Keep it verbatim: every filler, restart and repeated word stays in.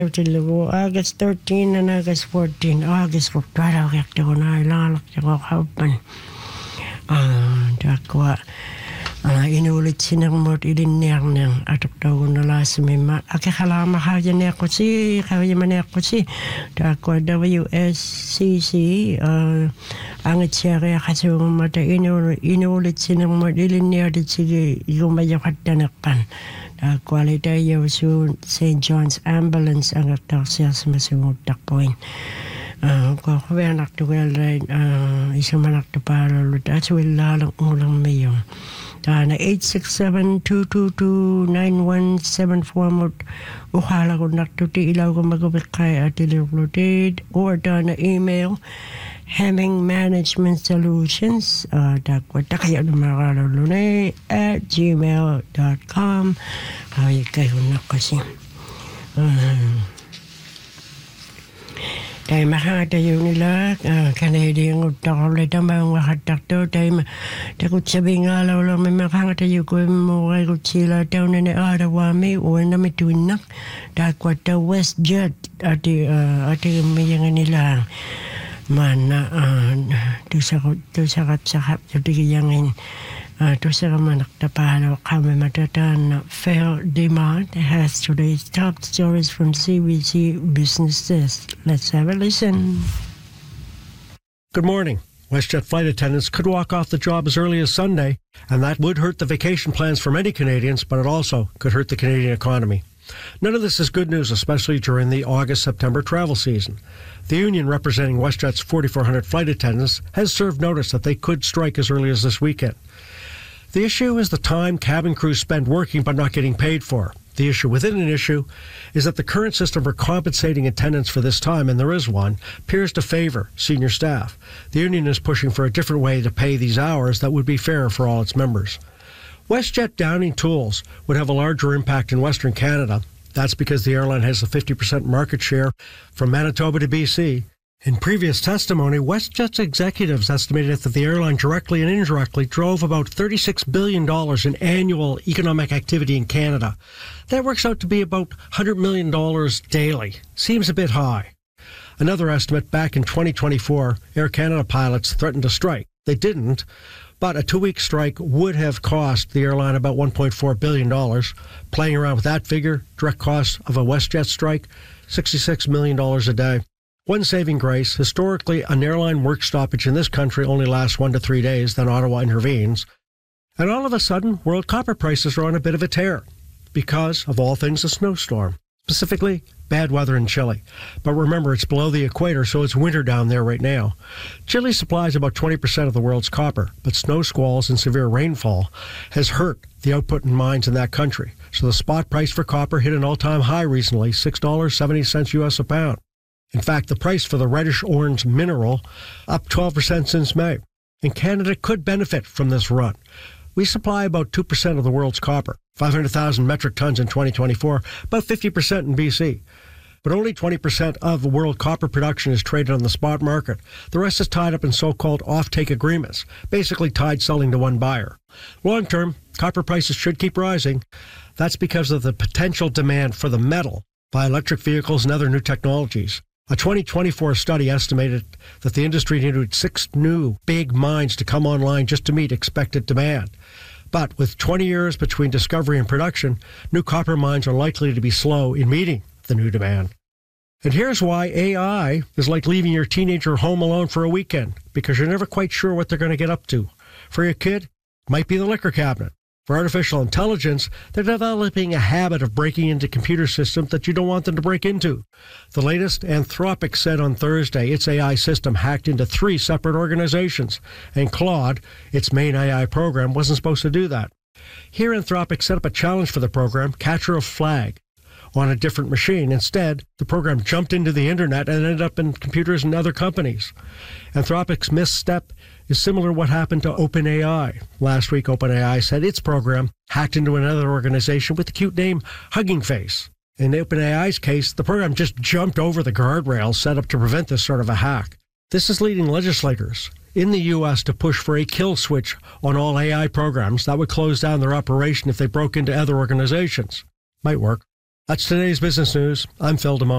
August thirteenth and August fourteenth. August ko tara kaya ko na ilalak ko kaupan. Ah, dakwa. Ah, inulit sinang mo iliniyang ng atok daw na lasmima. Akakalama kaya niya ko si, kaya man niya ko si. Dakwa W S C C. Ah, ang siya kaya kasi mata inulit sinang mo iliniyang dit sige yumayakat na nakan. Quality yaw su Saint John's Ambulance ang atak siya sa masungod takpoin. Kung kaya naktuwal rin isang manaktuparal at wala lang ulang mayong. Na eight six seven, two two two, nine one seven four mo ukala ko naktuti ilaw ko magubikay at ilulutid or na email Hemming Management Solutions uh, dakwa takaya ng mga kalulunay at gmail dot com. Ay kayo na kasi uh, tayo makakatayo nila uh, Canadian utak ang mga makatakto tayo takot sabi nga lang lang may makakatayo ko mo kay kutsila tayo na ni Arawami o na may tuwinak dakwa ta WestJet at uh, at mayangan nila mana tu sa tu sa katsakap sa bigayangin tu sa kamanak tapalo kami matatan fair demand has today's top stories from C B C Business Desk. Let's have a listen. Good morning. WestJet flight attendants could walk off the job as early as Sunday, and that would hurt the vacation plans for many Canadians, but it also could hurt the Canadian economy. None of this is good news, especially during the August-September travel season. The union representing WestJet's forty-four hundred flight attendants has served notice that they could strike as early as this weekend. The issue is the time cabin crews spend working but not getting paid for. The issue within an issue is that the current system for compensating attendants for this time, and there is one, appears to favor senior staff. The union is pushing for a different way to pay these hours that would be fair for all its members. WestJet Downing Tools would have a larger impact in Western Canada. That's because the airline has a fifty percent market share from Manitoba to B C. In previous testimony, WestJet's executives estimated that the airline directly and indirectly drove about thirty-six billion dollars in annual economic activity in Canada. That works out to be about one hundred million dollars daily. Seems a bit high. Another estimate, back in twenty twenty-four, Air Canada pilots threatened to strike. They didn't. But a two-week strike would have cost the airline about one point four billion dollars. Playing around with that figure, direct cost of a WestJet strike, sixty-six million dollars a day. One saving grace, historically, an airline work stoppage in this country only lasts one to three days, then Ottawa intervenes. And all of a sudden, world copper prices are on a bit of a tear because, of all things, a snowstorm. Specifically, bad weather in Chile. But remember, it's below the equator, so it's winter down there right now. Chile supplies about twenty percent of the world's copper, but snow squalls and severe rainfall has hurt the output in mines in that country. So the spot price for copper hit an all-time high recently, six dollars and seventy cents U S a pound. In fact, the price for the reddish-orange mineral up twelve percent since May. And Canada could benefit from this run. We supply about two percent of the world's copper, five hundred thousand metric tons in twenty twenty-four, about fifty percent in B C. But only twenty percent of the world copper production is traded on the spot market. The rest is tied up in so-called off-take agreements, basically tied selling to one buyer. Long-term, copper prices should keep rising. That's because of the potential demand for the metal by electric vehicles and other new technologies. A twenty twenty-four study estimated that the industry needed six new big mines to come online just to meet expected demand. But with twenty years between discovery and production, new copper mines are likely to be slow in meeting the new demand. And here's why A I is like leaving your teenager home alone for a weekend, because you're never quite sure what they're going to get up to. For your kid, it might be the liquor cabinet. For artificial intelligence, they're developing a habit of breaking into computer systems that you don't want them to break into. The latest, Anthropic said on Thursday its A I system hacked into three separate organizations, and Claude, its main A I program, wasn't supposed to do that. Here, Anthropic set up a challenge for the program, Catcher of Flag, on a different machine. Instead, the program jumped into the internet and ended up in computers in other companies. Anthropic's misstep is similar to what happened to OpenAI. Last week, OpenAI said its program hacked into another organization with the cute name Hugging Face. In OpenAI's case, the program just jumped over the guardrails set up to prevent this sort of a hack. This is leading legislators in the U S to push for a kill switch on all A I programs that would close down their operation if they broke into other organizations. Might work. That's today's business news. I'm Phil DeMont.